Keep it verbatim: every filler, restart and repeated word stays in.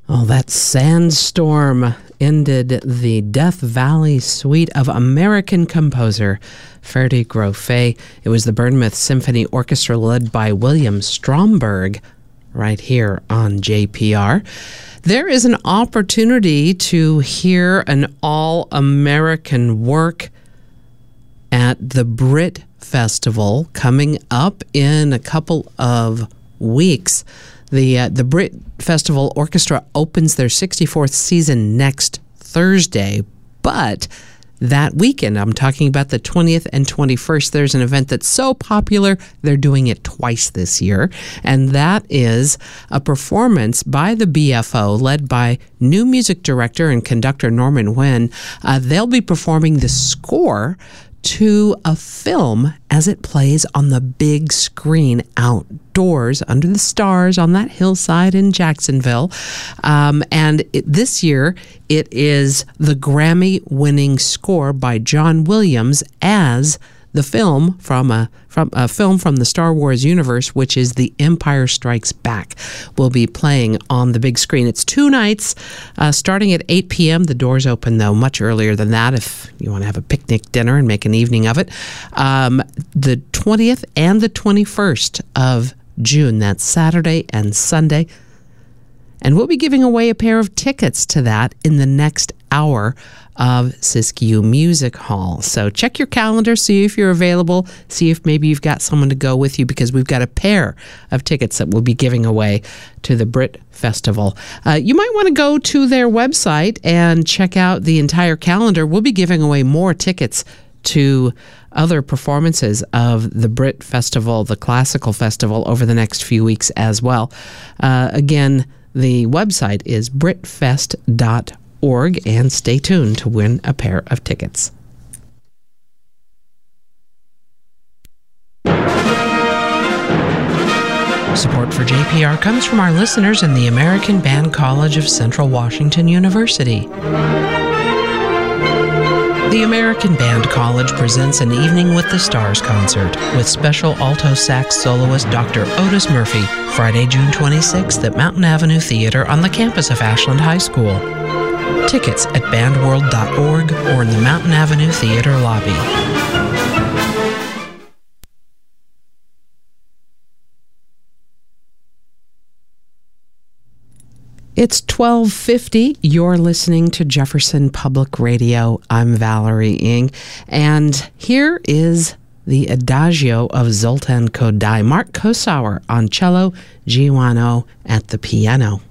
Oh, that sandstorm ended the Death Valley Suite of American composer Ferdi Grofé. It was the Bournemouth Symphony Orchestra led by William Stromberg right here on J P R. There is an opportunity to hear an all-American work at the Brit Festival coming up in a couple of weeks. The uh, the Brit Festival Orchestra opens their sixty-fourth season next Thursday, but that weekend, I'm talking about the twentieth and twenty-first, there's an event that's so popular, they're doing it twice this year, and that is a performance by the B F O, led by new music director and conductor Norman Nguyen. Uh, they'll be performing the score to a film as it plays on the big screen outdoors under the stars on that hillside in Jacksonville. Um, and it, this year, it is the Grammy-winning score by John Williams as the film from a from a film from the Star Wars universe, which is The Empire Strikes Back, will be playing on the big screen. It's two nights, uh, starting at eight p.m. The doors open, though, much earlier than that if you want to have a picnic dinner and make an evening of it. Um, the twentieth and the twenty-first of June, that's Saturday and Sunday. And we'll be giving away a pair of tickets to that in the next hour of Siskiyou Music Hall. So check your calendar, see if you're available, see if maybe you've got someone to go with you, because we've got a pair of tickets that we'll be giving away to the Brit Festival. Uh, you might want to go to their website and check out the entire calendar. We'll be giving away more tickets to other performances of the Brit Festival, the Classical Festival, over the next few weeks as well. Uh, again, the website is britfest dot org, and stay tuned to win a pair of tickets. Support for J P R comes from our listeners in the American Band College of Central Washington University. The American Band College presents an Evening with the Stars concert with special alto sax soloist Doctor Otis Murphy, Friday, June twenty-sixth at Mountain Avenue Theater on the campus of Ashland High School. Tickets at bandworld dot org or in the Mountain Avenue Theater lobby. It's twelve fifty. You're listening to Jefferson Public Radio. I'm Valerie Ng, and here is the Adagio of Zoltan Kodály. Mark Kosauer on cello, Giuliano at the piano.